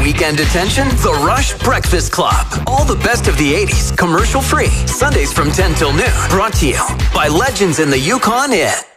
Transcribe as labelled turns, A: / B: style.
A: weekend attention? The Rush Breakfast Club. All the best of the 80s, commercial free. Sundays from 10 till noon. Brought to you by Legends in the Yukon Inn.